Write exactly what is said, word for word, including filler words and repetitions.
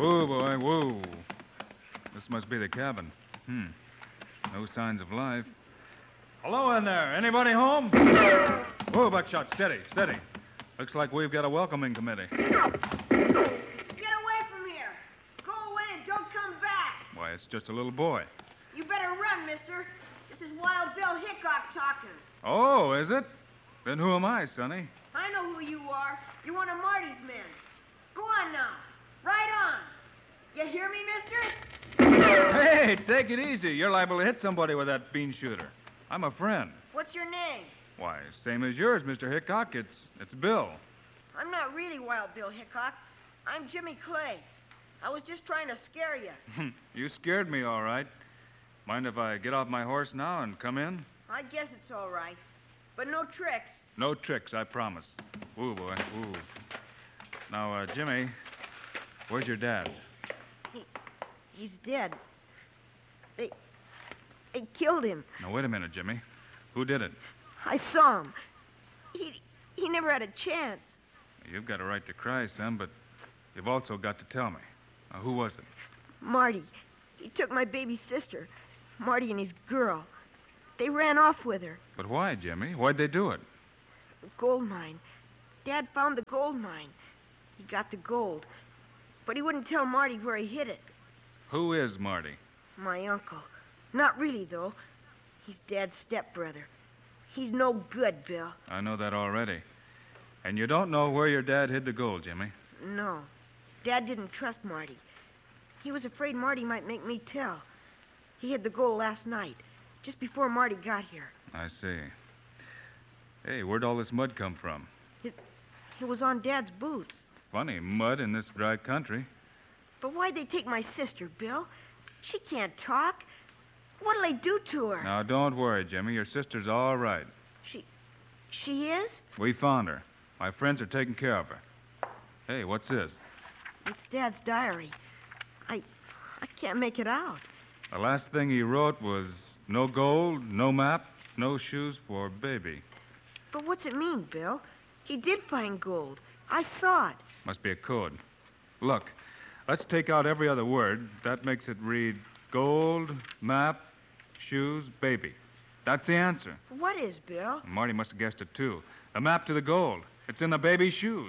Whoa, boy, whoa. This must be the cabin. Hmm. No signs of life. Hello in there. Anybody home? Whoa, Buckshot, steady, steady. Looks like we've got a welcoming committee. Get away from here. Go away and don't come back. Why, it's just a little boy. You better run, mister. This is Wild Bill Hickok talking. Oh, is it? Then who am I, Sonny? I know who you are. You're one of Marty's men. Go on now. Right on. You hear me, mister? Hey, take it easy. You're liable to hit somebody with that bean shooter. I'm a friend. What's your name? Why, same as yours, Mister Hickok. It's it's Bill. I'm not really Wild Bill Hickok. I'm Jimmy Clay. I was just trying to scare you. You scared me, all right. Mind if I get off my horse now and come in? I guess it's all right. But no tricks. No tricks, I promise. Ooh, boy, ooh. Now, uh, Jimmy, where's your dad? He, he's dead. They, they killed him. Now, wait a minute, Jimmy. Who did it? I saw him. He, he never had a chance. You've got a right to cry, son, but you've also got to tell me. Now, who was it? Marty. He took my baby sister. Marty and his girl. They ran off with her. But why, Jimmy? Why'd they do it? The gold mine. Dad found the gold mine. He got the gold. But he wouldn't tell Marty where he hid it. Who is Marty? My uncle. Not really, though. He's Dad's stepbrother. He's no good, Bill. I know that already. And you don't know where your dad hid the gold, Jimmy? No. Dad didn't trust Marty. He was afraid Marty might make me tell. He hid the gold last night, just before Marty got here. I see. Hey, where'd all this mud come from? It, it was on Dad's boots. Funny, mud in this dry country. But why'd they take my sister, Bill? She can't talk. What'll they do to her? Now, don't worry, Jimmy. Your sister's all right. She... she is? We found her. My friends are taking care of her. Hey, what's this? It's Dad's diary. I... I can't make it out. The last thing he wrote was no gold, no map, no shoes for baby. But what's it mean, Bill? He did find gold. I saw it. Must be a code. Look, let's take out every other word. That makes it read gold, map, shoes, baby. That's the answer. What is, Bill? Marty must have guessed it, too. The map to the gold. It's in the baby's shoes.